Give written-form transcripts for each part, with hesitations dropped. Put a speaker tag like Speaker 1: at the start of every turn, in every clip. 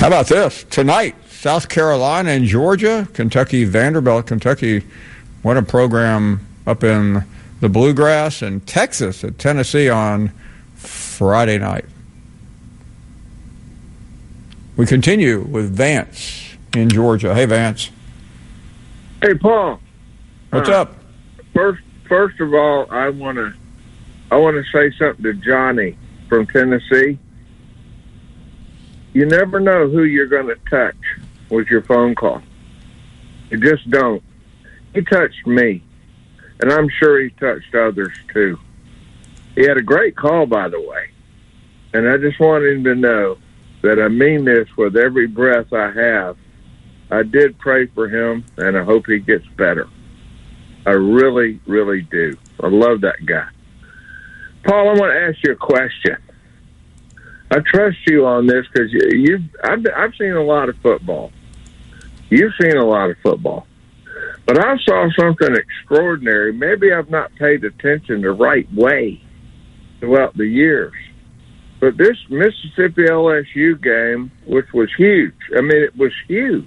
Speaker 1: How about this? Tonight, South Carolina and Georgia, Kentucky, Vanderbilt, Kentucky. What a program up in the Bluegrass, and Texas at Tennessee on Friday night. We continue with Vance in Georgia. Hey, Vance.
Speaker 2: Hey, Paul.
Speaker 1: What's up?
Speaker 2: First of all, I want to say something to Johnny from Tennessee. You never know who you're going to touch with your phone call. You just don't. He touched me, and I'm sure he touched others too. He had a great call, by the way, and I just want him to know that I mean this with every breath I have. I did pray for him, and I hope he gets better. I really, really do. I love that guy. Paul, I want to ask you a question. I trust you on this because I've seen a lot of football. You've seen a lot of football. But I saw something extraordinary. Maybe I've not paid attention the right way throughout the years. But this Mississippi LSU game, which was huge, I mean, it was huge.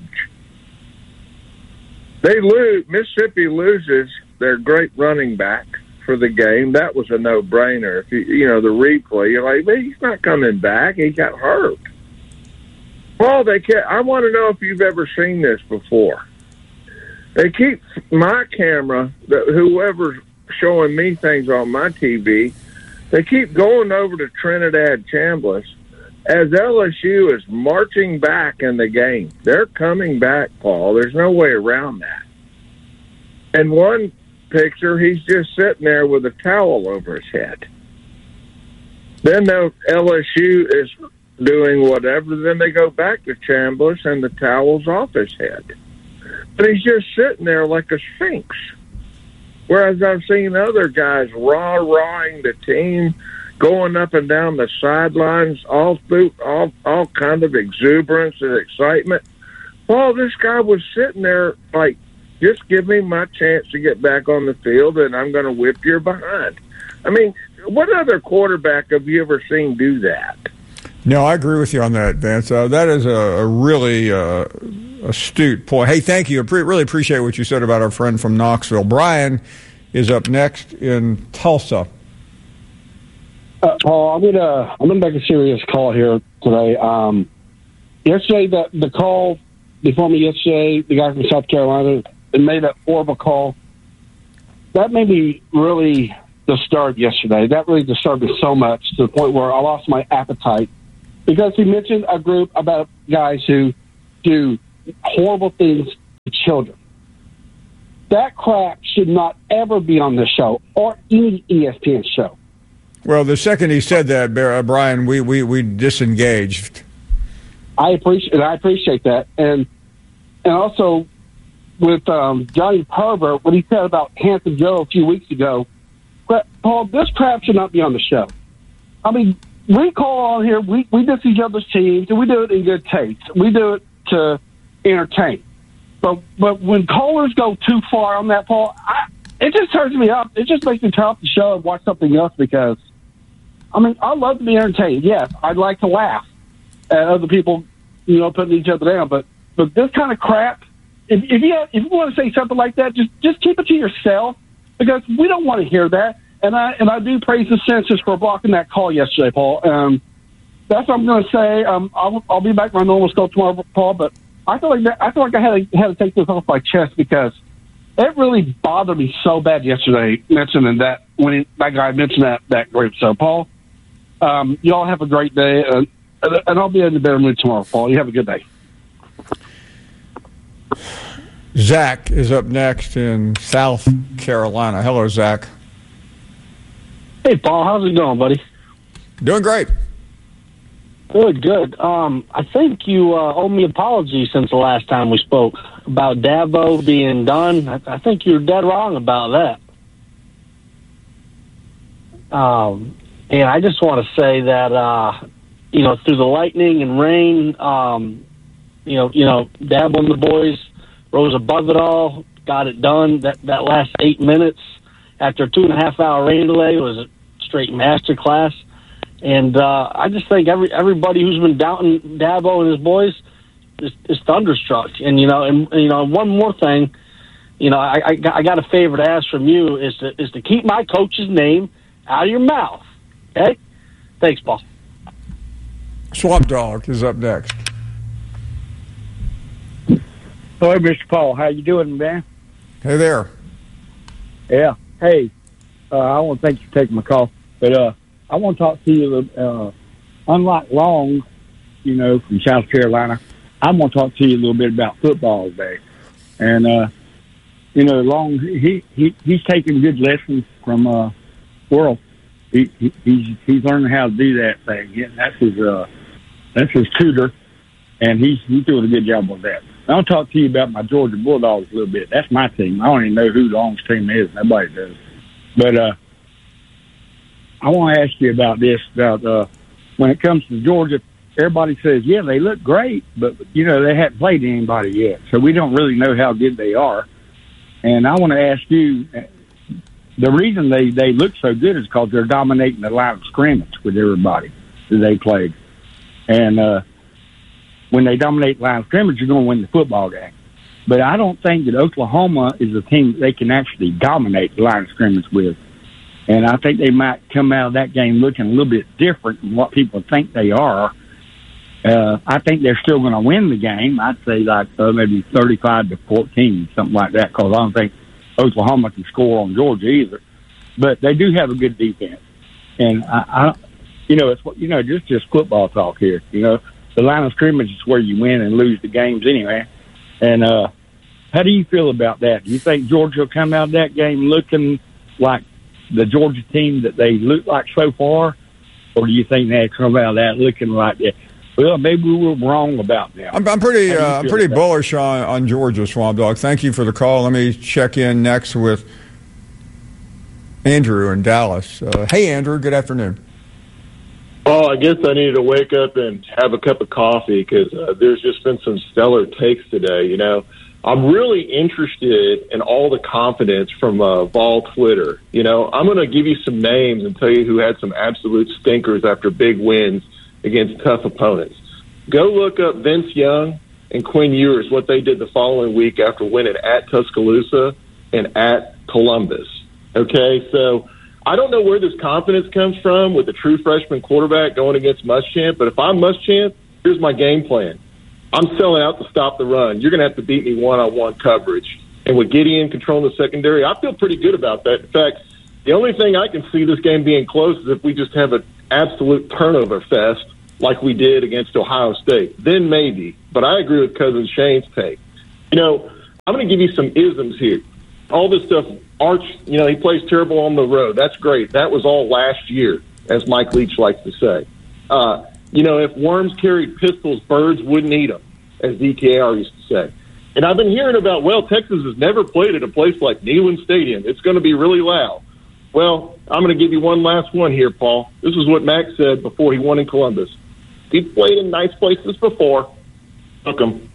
Speaker 2: Mississippi loses their great running back for the game. That was a no-brainer. If you know the replay, you're like, well, he's not coming back. He got hurt. Well, I want to know if you've ever seen this before. They keep my camera, whoever's showing me things on my TV, they keep going over to Trinidad Chambliss as LSU is marching back in the game. They're coming back, Paul. There's no way around that. And one picture, he's just sitting there with a towel over his head. Then the LSU is doing whatever. Then they go back to Chambliss and the towel's off his head. But he's just sitting there like a sphinx. Whereas I've seen other guys rah-rahing the team, going up and down the sidelines, all kind of exuberance and excitement. Well, this guy was sitting there like, just give me my chance to get back on the field, and I'm going to whip your behind. I mean, what other quarterback have you ever seen do that?
Speaker 1: No, I agree with you on that, Vance. That is a really astute point. Hey, thank you. I really appreciate what you said about our friend from Knoxville. Brian is up next in Tulsa.
Speaker 3: Paul, I'm gonna make a serious call here today. Yesterday, the call before me yesterday, the guy from South Carolina, made that horrible call. That made me really disturbed yesterday. That really disturbed me so much to the point where I lost my appetite because he mentioned a group about guys who do horrible things to children. That crap should not ever be on this show or any ESPN show.
Speaker 1: Well, the second he said that, Brian, we disengaged.
Speaker 3: I appreciate that, and also with Johnny Perver, what he said about Handsome Joe a few weeks ago. But Paul, this crap should not be on the show. I mean, we call on here, we diss each other's teams, and we do it in good taste. We do it to entertain. But when callers go too far on that, Paul, it just turns me up. It just makes me turn off the show and watch something else because, I mean, I love to be entertained. Yes, I'd like to laugh at other people, putting each other down. But this kind of crap, if you want to say something like that, just keep it to yourself because we don't want to hear that. And I do praise the censors for blocking that call yesterday, Paul. That's what I'm going to say. I'll be back my normal scope tomorrow, Paul. But I feel like I had to take this off my chest because it really bothered me so bad yesterday mentioning that when that guy mentioned that group. So, Paul, y'all have a great day, and I'll be in the better mood tomorrow, Paul. You have a good day.
Speaker 1: Zach is up next in South Carolina. Hello, Zach.
Speaker 4: Hey, Paul. How's it going, buddy?
Speaker 1: Doing great.
Speaker 4: Good. I think you owe me an apology since the last time we spoke about Dabo being done. I think you're dead wrong about that. And I just want to say that, through the lightning and rain, Dabo and the boys rose above it all, got it done. That last 8 minutes after a 2.5 hour rain delay was a straight masterclass. And I just think everybody who's been doubting Dabo and his boys is thunderstruck. And one more thing, I got a favor to ask from you is to keep my coach's name out of your mouth. Okay? Thanks, Paul.
Speaker 1: Swamp Dog is up next.
Speaker 5: Hello, Mr. Paul. How you doing, man?
Speaker 1: Hey there.
Speaker 5: Yeah. Hey, I want to thank you for taking my call. But I want to talk to you, unlike Long, from South Carolina, I want to talk to you a little bit about football today. And, Long, he's taking good lessons from Worrell. He's learning how to do that thing. Yeah, that's his tutor, and he's doing a good job with that. I'll talk to you about my Georgia Bulldogs a little bit. That's my team. I don't even know who Long's team is. Nobody does. But I want to ask you about this, about when it comes to Georgia, everybody says, yeah, they look great, but, they haven't played anybody yet. So we don't really know how good they are. And I want to ask you, the reason they look so good is because they're dominating the line of scrimmage with everybody that they played. And when they dominate the line of scrimmage, you're going to win the football game. But I don't think that Oklahoma is a team that they can actually dominate the line of scrimmage with. And I think they might come out of that game looking a little bit different than what people think they are. I think they're still going to win the game. I'd say maybe 35-14, something like that, because I don't think Oklahoma can score on Georgia either. But they do have a good defense. And it's just football talk here. The line of scrimmage is where you win and lose the games anyway. And how do you feel about that? Do you think Georgia will come out of that game looking like the Georgia team that they look like so far? Or do you think they come out of that looking like that? Well, maybe we were wrong about them.
Speaker 1: I'm pretty bullish on Georgia, Swamp Dog. Thank you for the call. Let me check in next with Andrew in Dallas. Hey, Andrew. Good afternoon.
Speaker 6: Oh, I guess I needed to wake up and have a cup of coffee because there's just been some stellar takes today. I'm really interested in all the confidence from Vol Twitter. I'm going to give you some names and tell you who had some absolute stinkers after big wins against tough opponents. Go look up Vince Young and Quinn Ewers, what they did the following week after winning at Tuscaloosa and at Columbus. Okay, so I don't know where this confidence comes from with the true freshman quarterback going against Muschamp, but if I'm Muschamp, here's my game plan. I'm selling out to stop the run. You're going to have to beat me one-on-one coverage. And with Gideon controlling the secondary, I feel pretty good about that. In fact, the only thing I can see this game being close is if we just have an absolute turnover fest like we did against Ohio State. Then maybe. But I agree with Cousin Shane's take. I'm going to give you some isms here. All this stuff, Arch, he plays terrible on the road. That's great. That was all last year, as Mike Leach likes to say. If worms carried pistols, birds wouldn't eat them, as DKR used to say. And I've been hearing about, Texas has never played at a place like Neyland Stadium. It's going to be really loud. Well, I'm going to give you one last one here, Paul. This is what Max said before he won in Columbus. He's played in nice places before. Took him.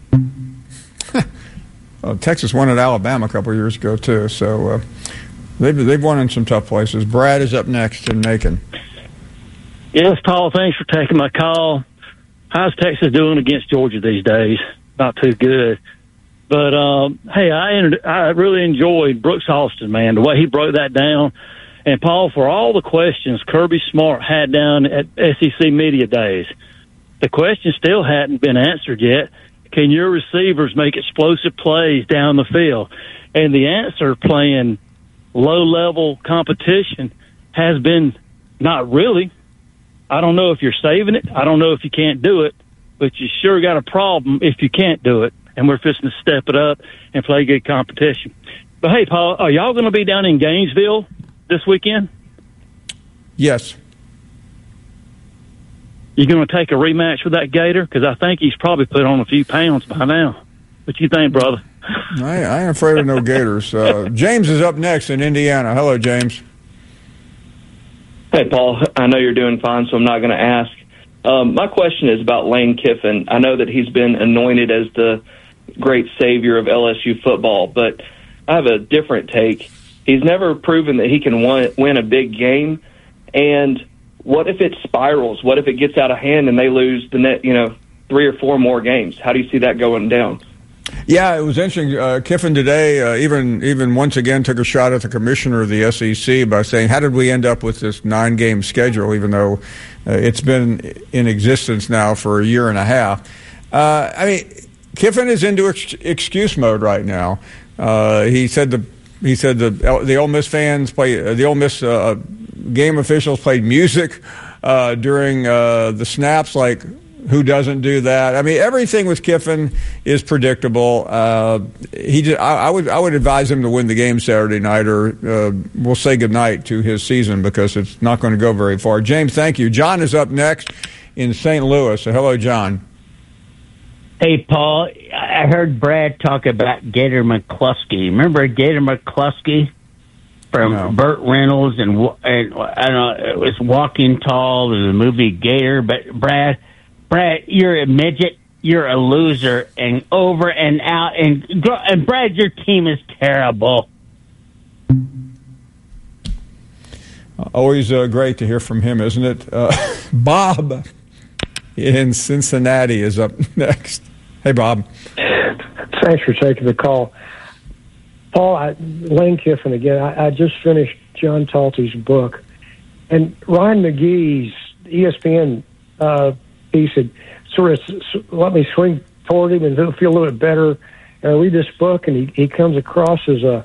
Speaker 1: Well, Texas won at Alabama a couple of years ago, too. So they've won in some tough places. Brad is up next in Macon.
Speaker 7: Yes, Paul, thanks for taking my call. How's Texas doing against Georgia these days? Not too good. But, hey, I really enjoyed Brooks Austin, man, the way he broke that down. And, Paul, for all the questions Kirby Smart had down at SEC Media Days, the question still hadn't been answered yet. Can your receivers make explosive plays down the field? And the answer, playing low-level competition, has been not really. I don't know if you're saving it. I don't know if you can't do it. But you sure got a problem if you can't do it. And we're fixing to step it up and play good competition. But, hey, Paul, are y'all going to be down in Gainesville this weekend?
Speaker 1: Yes.
Speaker 7: You going to take a rematch with that Gator? Because I think he's probably put on a few pounds by now. What you think, brother?
Speaker 1: I ain't afraid of no Gators. James is up next in Indiana. Hello, James.
Speaker 8: Hey, Paul. I know you're doing fine, so I'm not going to ask. My question is about Lane Kiffin. I know that he's been anointed as the great savior of LSU football, but I have a different take. He's never proven that he can win a big game, and what if it spirals? What if it gets out of hand and they lose the net, 3 or 4 more games? How do you see that going down?
Speaker 1: Yeah, it was interesting. Kiffin today even once again took a shot at the commissioner of the SEC by saying, how did we end up with this 9-game schedule, even though it's been in existence now for a year and a half? Kiffin is into excuse mode right now. He said the Ole Miss fans the Ole Miss game officials played music during the snaps. Like, who doesn't do that? I mean, everything with Kiffin is predictable. I would advise him to win the game Saturday night, or we'll say goodnight to his season, because it's not going to go very far. James, thank you. John is up next in St. Louis. So hello, John.
Speaker 9: Hey, Paul. I heard Brad talk about Gator McCluskey. Remember Gator McCluskey from Burt Reynolds and I don't know, it was Walking Tall. It was a movie Gator. But Brad, you're a midget. You're a loser, and over and out. And Brad, your team is terrible.
Speaker 1: Always great to hear from him, isn't it? Bob in Cincinnati is up next. Hey, Bob.
Speaker 10: Thanks for taking the call. Paul, Lane Kiffin again. I just finished John Talty's book, and Ryan McGee's ESPN piece had sort of let me swing toward him and feel a little bit better. And I read this book, and he comes across as a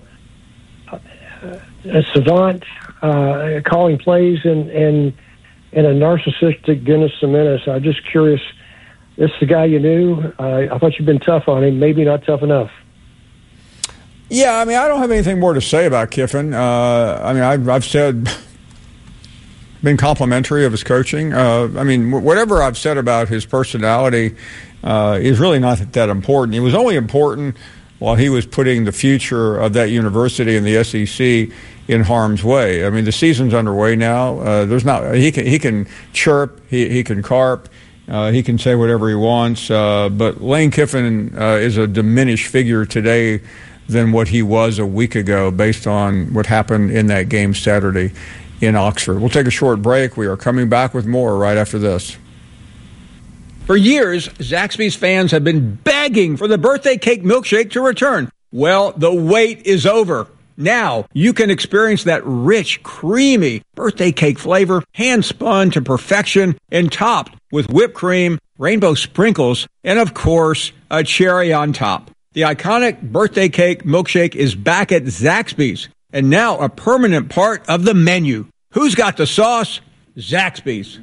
Speaker 10: savant, calling plays and a narcissistic Dennis Semenis. I'm just curious. This is the guy you knew. I thought you'd been tough on him. Maybe not tough enough.
Speaker 1: Yeah, I mean, I don't have anything more to say about Kiffin. I've said, been complimentary of his coaching. Whatever I've said about his personality is really not that important. It was only important while he was putting the future of that university and the SEC in harm's way. I mean, the season's underway now. He can chirp, he can carp. He can say whatever he wants, but Lane Kiffin is a diminished figure today than what he was a week ago based on what happened in that game Saturday in Oxford. We'll take a short break. We are coming back with more right after this. For years, Zaxby's fans have been begging for the birthday cake milkshake to return. Well, the wait is over. Now you can experience that rich, creamy birthday cake flavor, hand-spun to perfection and topped with whipped cream, rainbow sprinkles, and, of course, a cherry on top. The iconic birthday cake milkshake is back at Zaxby's and now a permanent part of the menu. Who's got the sauce? Zaxby's.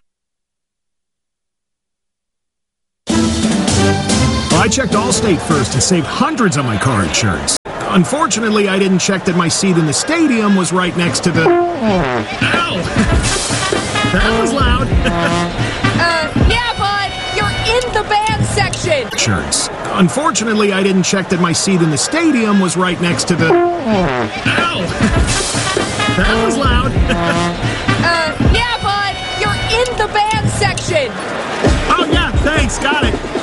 Speaker 11: I checked Allstate first and saved hundreds on my car insurance. Unfortunately, I didn't check that my seat in the stadium was right next to the... Ow! That was loud.
Speaker 12: Yeah, bud. You're in the band section.
Speaker 11: Insurance. Unfortunately, I didn't check that my seat in the stadium was right next to the... Ow! That was loud.
Speaker 12: Yeah, bud. You're in the band section.
Speaker 11: Oh, yeah. Thanks. Got it.